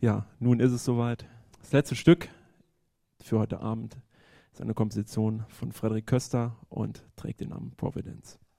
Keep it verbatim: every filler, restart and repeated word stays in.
Ja, nun ist es soweit. Das letzte Stück für heute Abend ist eine Komposition von Frederic Köster und trägt den Namen Providence.